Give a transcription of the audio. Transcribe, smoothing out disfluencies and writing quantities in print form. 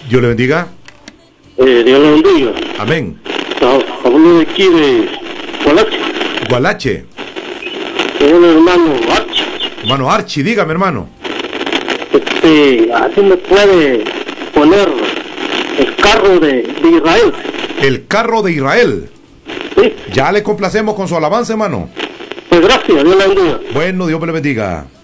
Dios le bendiga. Dios le bendiga. Amén. Hablo de aquí de Gualache. Gualache. Soy el hermano Archie. Hermano Archie, dígame, hermano. Así me puede poner el carro de Israel. El carro de Israel. Sí. Ya le complacemos con su alabanza, hermano. Pues gracias, Dios le bendiga. Bueno, Dios me le bendiga.